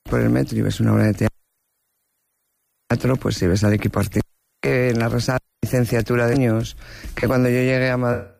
por el metro y ves una obra de teatro, pues si ves al equipo artístico, que en la licenciatura de niños, que cuando yo llegué a Madrid